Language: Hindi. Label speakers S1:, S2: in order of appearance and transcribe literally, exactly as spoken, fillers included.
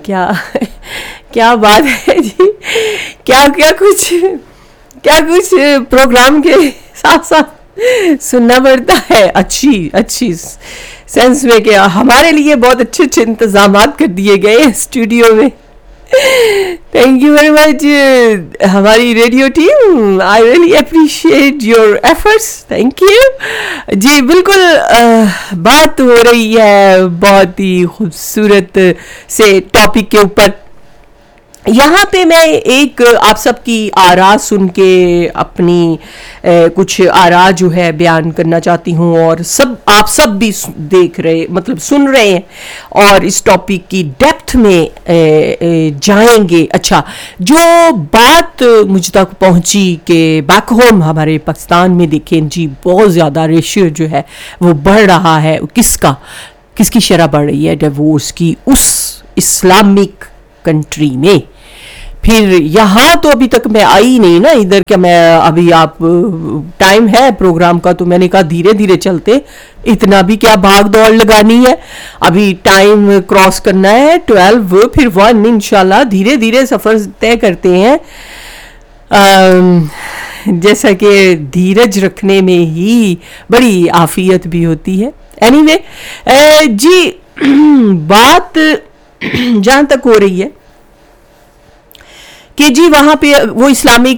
S1: क्या क्या बात है जी, क्या क्या कुछ क्या कुछ प्रोग्राम के साथ साथ सुनना पड़ता है। अच्छी अच्छी सेंस में कि हमारे लिए बहुत अच्छे अच्छे इंतजाम कर दिए गए हैं स्टूडियो में। थैंक यू वेरी मच हमारी radio team, I really appreciate your efforts, thank you जी। बिल्कुल आ, बात हो रही है बहुत ही खूबसूरत से टॉपिक के ऊपर। यहाँ पे मैं एक आप सबकी आरा सुन के अपनी ए, कुछ आरा जो है बयान करना चाहती हूँ, और सब आप सब भी देख रहे मतलब सुन रहे हैं और इस टॉपिक की डेप्थ में ए, ए, जाएंगे। अच्छा, जो बात मुझ तक पहुँची कि बैक होम हमारे पाकिस्तान में देखें जी बहुत ज़्यादा रेशियो जो है वो बढ़ रहा है। किसका किसकी शरह बढ़ रही है डिवोर्स की, उस इस्लामिक कंट्री में। फिर यहाँ तो अभी तक मैं आई नहीं ना इधर, क्या मैं अभी आप टाइम है प्रोग्राम का तो मैंने कहा धीरे धीरे चलते, इतना भी क्या भाग दौड़ लगानी है, अभी टाइम क्रॉस करना है ट्वेल्व फिर वन, इंशाल्लाह धीरे धीरे सफ़र तय करते हैं। आ, जैसा कि धीरज रखने में ही बड़ी आफियत भी होती है। एनीवे anyway, जी बात जहाँ तक हो रही है कि जी वहाँ पे वो इस्लामिक